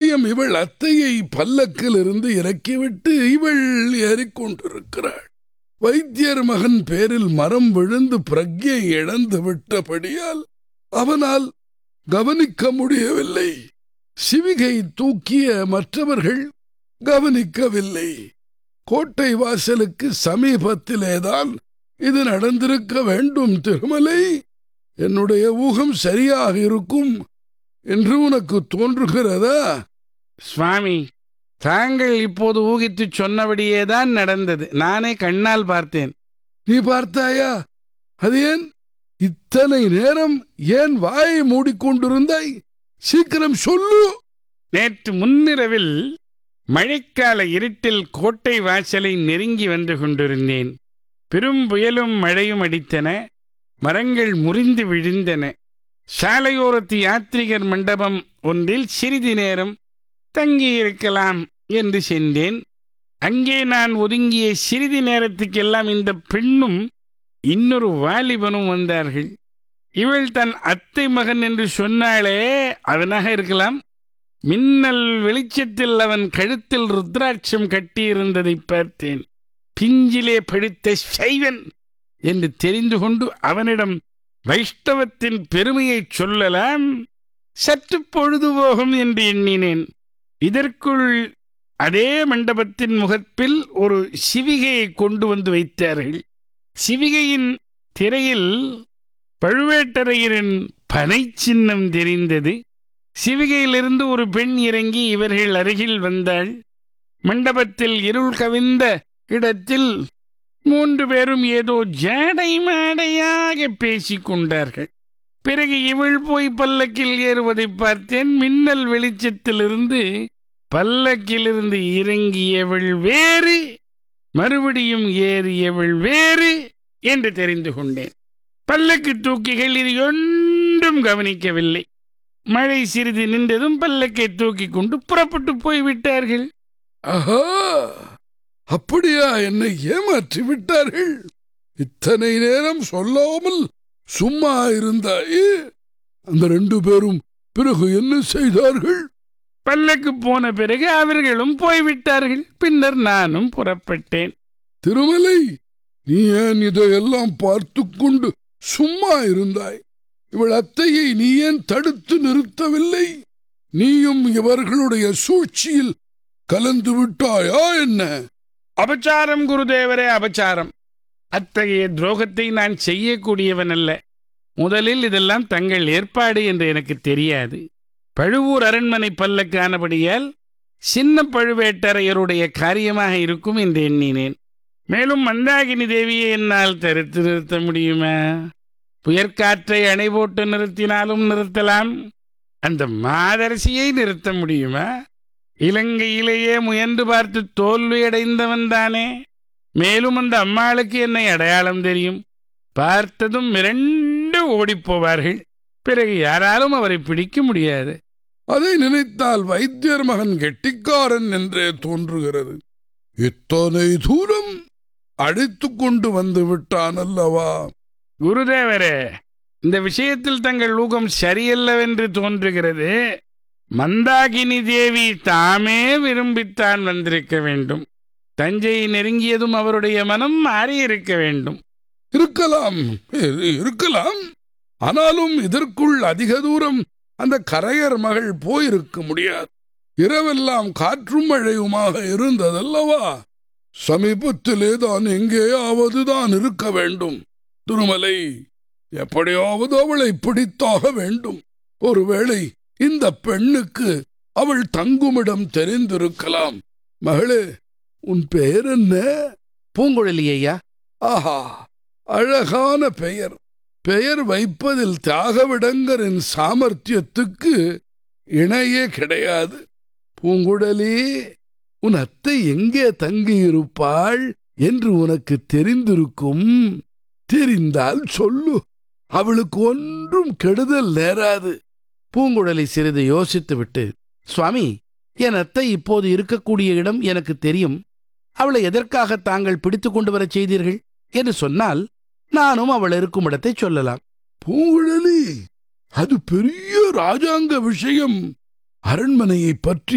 சமயம் இவள் அத்தையை பல்லக்கிலிருந்து இறக்கிவிட்டு இவள் ஏறிக்கொண்டிருக்கிறாள். வைத்தியர் மகன் பேரில் மரம் விழுந்து பிரக்ஞை இழந்து விட்டபடியால் அவனால் கவனிக்க முடியவில்லை. சிவிகை தூக்கிய மற்றவர்கள் கவனிக்கவில்லை. கோட்டை வாசலுக்கு சமீபத்திலேதான் இது நடந்திருக்க வேண்டும். திருமலை, என்னுடைய ஊகம் சரியாக இருக்கும் என்று உனக்கு தோன்றுகிறதா? சுவாமி, தாங்கள் இப்போது ஊகித்து சொன்னபடியேதான் நடந்தது. நானே கண்ணால் பார்த்தேன். நீ பார்த்தாயா? அது ஏன் இத்தனை நேரம் ஏன் வாயை மூடிக்கொண்டிருந்தாய்? சீக்கிரம் சொல்லு. நேற்று முன்னிரவில் மழைக்கால இருட்டில் கோட்டை வாசலை நெருங்கி வந்து கொண்டிருந்தேன். பெரும் புயலும் மழையும் அடித்தன. மரங்கள் முறிந்து விழுந்தன. சாலையோரத்து யாத்ரிகர் மண்டபம் ஒன்றில் சிறிது நேரம் தங்கியிருக்கலாம் என்று சென்றேன். அங்கே நான் ஒதுங்கிய சிறிது நேரத்துக்கெல்லாம் இந்த பெண்ணும் இன்னொரு வாலிபனும் வந்தார்கள். இவள் தன் அத்தை மகன் என்று சொன்னாலே, அவனாக இருக்கலாம். மின்னல் வெளிச்சத்தில் அவன் கழுத்தில் ருத்ராட்சம் கட்டியிருந்ததை பார்த்தேன். பிஞ்சிலே படுத்த சைவன் என்று தெரிந்து கொண்டு அவனிடம் வைஷ்ணவத்தின் பெருமையை சொல்லலாம், சற்று பொழுதுபோகும் என்று எண்ணினேன். இதற்குள் அதே மண்டபத்தின் முகப்பில் ஒரு சிவிகையை கொண்டு வந்து வைத்தார்கள். சிவிகையின் திரையில் பழுவேட்டரையரின் பனை சின்னம் தெரிந்தது. சிவிகையிலிருந்து ஒரு பெண் இறங்கி இவர்கள் அருகில் வந்தாள். மண்டபத்தில் இருள் கவிந்த இடத்தில் 3 பேரும் ஏதோ ஜாடை மாடையாக பேசிக் கொண்டார்கள். பிறகு இவள் போய் பல்லக்கில் ஏறுவதை பார்த்தேன். மின்னல் வெளிச்சத்திலிருந்து பல்லக்கிலிருந்து இறங்கியவள் வேறு, மறுபடியும் ஏறியவள் வேறு என்று தெரிந்து கொண்டேன். பல்லக்கு தூக்கிகள் இது ஒன்றும் கவனிக்கவில்லை. மழை சிறிது நின்றதும் பல்லக்கை தூக்கி கொண்டு புறப்பட்டு போய்விட்டார்கள். ஆஹா, அப்படியா? என்னை ஏமாற்றி விட்டார்கள். இத்தனை நேரம் சொல்லாமல் சும்மா இருந்தாயே. அந்த 2 பேரும் பிறகு என்ன செய்தார்கள்? பல்லக்கு போன பிறகு அவர்களும் போய்விட்டார்கள். பின்னர் நானும் புறப்பட்டேன். திருமலை, நீ ஏன் இதையெல்லாம் பார்த்து கொண்டு சும்மா இருந்தாய்? இவள் அத்தையை நீ ஏன் தடுத்து நிறுத்தவில்லை? நீயும் இவர்களுடைய சூழ்ச்சியில் கலந்து விட்டாயா என்ன? அபச்சாரம் குருதேவரே, அபச்சாரம். அத்தகைய துரோகத்தை நான் செய்யக்கூடியவன் அல்ல. முதலில் இதெல்லாம் தங்கள் ஏற்பாடு என்று எனக்கு தெரியாது. பழுவூர் அரண்மனை பல்லக்கானபடியால் சின்ன பழுவேட்டரையருடைய காரியமாக இருக்கும் என்று எண்ணினேன். மேலும் மந்தாகினி தேவியை என்னால் தடுத்து நிறுத்த முடியுமா? புயற்காற்றை அணை போட்டு நிறுத்தினாலும் நிறுத்தலாம். அந்த மாதரசியை நிறுத்த முடியுமா? இலங்கையிலேயே முயன்று பார்த்து தோல்வியடைந்தவன் தானே. மேலும் அந்த அம்மாளுக்கு என்னை அடையாளம் தெரியும். பார்த்ததும் மிரண்டு ஓடிப்போவார்கள். பிறகு யாராலும் அவரை பிடிக்க முடியாது. அதை நினைத்தால் வைத்தியர் மகன் கெட்டிக்காரன் என்றே தோன்றுகிறது. இத்தனை தூரம் அழைத்து கொண்டு வந்து விட்டான் அல்லவா? குருதேவரே, இந்த விஷயத்தில் தங்கள் ஊகம் சரியல்லவென்று தோன்றுகிறது. மந்தாகினி தேவி தாமே விரும்பித்தான் வந்திருக்க வேண்டும். தஞ்சையை நெருங்கியதும் அவருடைய மனம் மாறியிருக்க வேண்டும். இருக்கலாம். ஆனாலும் இதற்குள் அதிக தூரம் அந்த கரையர் மகள் போயிருக்க முடியாது. இரவெல்லாம் காற்றும் மழையுமாக இருந்ததல்லவா? சமீபத்திலே தான் எங்கேயாவது தான் இருக்க வேண்டும். திருமலை, எப்படியாவது அவளை பிடித்தாக வேண்டும். ஒருவேளை இந்த பெண்ணுக்கு அவள் தங்குமிடம் தெரிந்திருக்கலாம். மகளே, உன் பெயர் என்ன? பூங்குழலி ஐயா. ஆஹா, அழகான பெயர். பெயர் வைப்பதில் தியாகவிடங்கரின் சாமர்த்தியத்துக்கு இணையே கிடையாது. பூங்குழலி, உன் அத்தை எங்கே தங்கியிருப்பாள் என்று உனக்கு தெரிந்திருக்கும். தெரிந்தால் சொல்லு. அவளுக்கு ஒன்றும் கெடுதல் நேராது. பூங்குழலி சிறிது யோசித்துவிட்டு, சுவாமி, என் அத்தை இப்போது இருக்கக்கூடிய இடம் எனக்கு தெரியும். அவளை எதற்காக தாங்கள் பிடித்து கொண்டு வரச் செய்தீர்கள் என்று சொன்னால் நானும் அவள் இருக்கும் இடத்தை சொல்லலாம். பூங்குழலி, அது பெரிய ராஜாங்க விஷயம். அரண்மனையை பற்றி